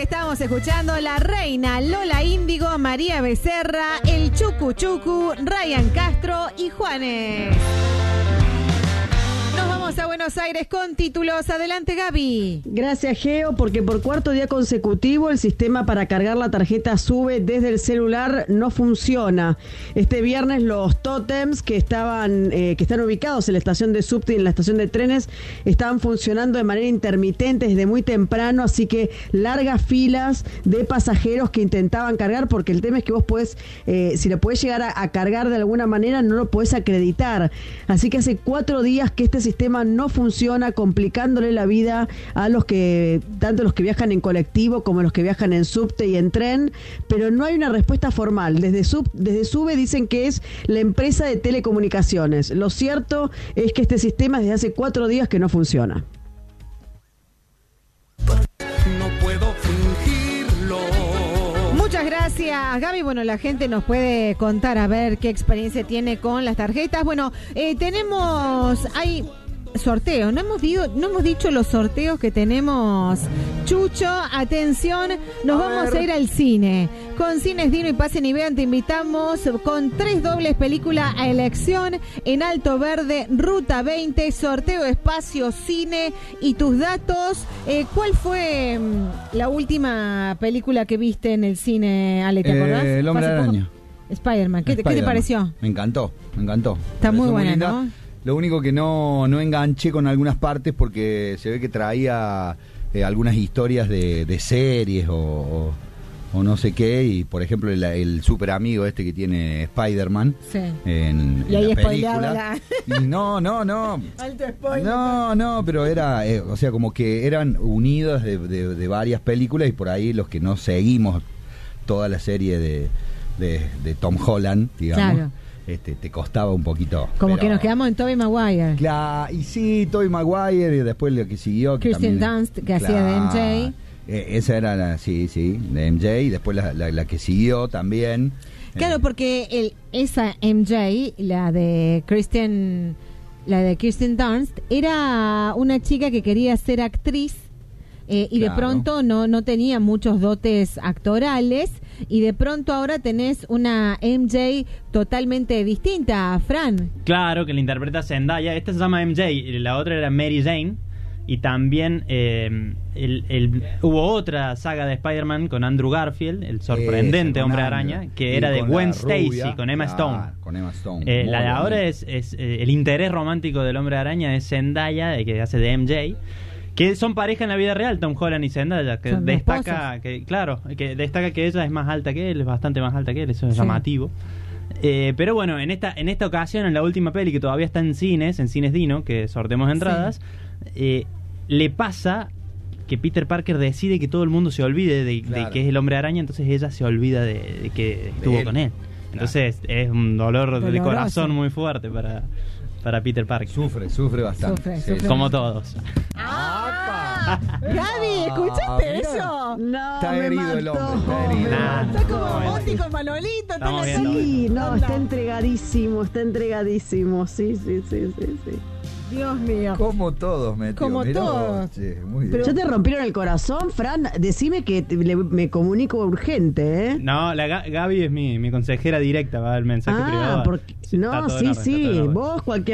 Estábamos escuchando La Reina, Lola Índigo, María Becerra, El Chucu Chucu, Ryan Castro y Juanes. Nos vamos a Buenos Aires con títulos. Adelante, Gaby. Gracias, Geo, porque por cuarto día consecutivo el sistema para cargar la tarjeta SUBE desde el celular no funciona. Este viernes los tótems que están ubicados en la estación de subte y en la estación de trenes estaban funcionando de manera intermitente desde muy temprano, así que largas filas de pasajeros que intentaban cargar, porque el tema es que vos podés, si lo podés llegar a cargar de alguna manera, no lo podés acreditar. Así que hace 4 días que este sistema no funciona, complicándole la vida a tanto los que viajan en colectivo como los que viajan en subte y en tren, pero no hay una respuesta formal. Desde SUBE dicen que es la empresa de telecomunicaciones. Lo cierto es que este sistema desde hace 4 días que no funciona. No puedo fingirlo. Muchas gracias, Gaby. Bueno, la gente nos puede contar a ver qué experiencia tiene con las tarjetas. Bueno, hay sorteos. No hemos dicho los sorteos que tenemos. Chucho, atención, nos vamos a ir al cine. Con Cines Dino y Pasen y Vean te invitamos con 3 dobles película a elección en Alto Verde, Ruta 20, sorteo espacio, cine y tus datos. ¿Cuál fue la última película que viste en el cine, Ale? ¿Te acordás? El Hombre Araña. Spider-Man. ¿Qué te pareció? Me encantó. Está muy buena, ¿no? Lo único que no enganché con algunas partes porque se ve que traía algunas historias de series o no sé qué, y por ejemplo el super amigo este que tiene Spider-Man, sí, en ahí la película. Y no. Alto spoiler. No, pero era, o sea, como que eran unidos de varias películas, y por ahí los que no seguimos toda la serie de Tom Holland, digamos. Claro. Te costaba un poquito. Como que nos quedamos en Tobey Maguire. Claro, y sí, Tobey Maguire, y después lo que siguió. Kirsten Dunst, que hacía de MJ. Esa era sí, de MJ, y después la que siguió también. Claro, porque esa MJ, la de Kirsten Dunst, era una chica que quería ser actriz. Y claro, de pronto no tenía muchos dotes actorales, y de pronto ahora tenés una MJ totalmente distinta, Fran. Claro, que la interpreta Zendaya. Esta se llama MJ, y la otra era Mary Jane. Y también hubo otra saga de Spider-Man con Andrew Garfield, el sorprendente Hombre Araña, que era de Gwen Stacy, con Emma Stone. Con Emma Stone. La de ahora es el interés romántico del Hombre Araña es Zendaya, que hace de MJ. Que son pareja en la vida real, Tom Holland y Zendaya, que destaca que ella es más alta que él, es bastante más alta que él, eso es llamativo. Pero bueno, en esta ocasión, en la última peli, que todavía está en Cines Dino, que sorteamos entradas, le pasa que Peter Parker decide que todo el mundo se olvide de que es el Hombre Araña, entonces ella se olvida de que estuvo con él. Entonces es un dolor de corazón muy fuerte para Peter Parker. Sufre bastante. Sufre. Como todos. Gaby, ¿escuchaste eso? No, está herido el hombre, está herido. Está como Monty con Manolito. Está entregadísimo. Sí. Dios mío. Como todos, todos. Sí, muy bien. ¿Ya te rompieron el corazón, Fran? Decime que me comunico urgente, ¿eh? No, Gaby es mi consejera directa, va el mensaje privado. Sí. Vos cualquier